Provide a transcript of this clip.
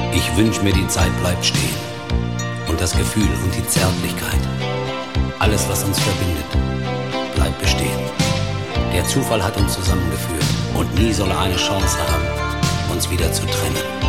Ich wünsch mir, die Zeit bleibt stehen. Und das Gefühl und die Zärtlichkeit. Alles, was uns verbindet, bleibt bestehen. Der Zufall hat uns zusammengeführt. Und nie soll er eine Chance haben, uns wieder zu trennen.